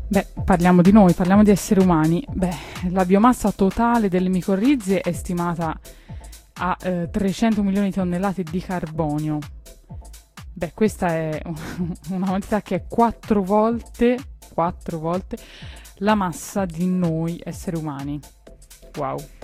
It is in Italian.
Beh, parliamo di noi, parliamo di esseri umani. Beh, la biomassa totale delle micorrizie è stimata a 300 milioni di tonnellate di carbonio. Beh, questa è una quantità che è 4 volte la massa di noi esseri umani. Wow.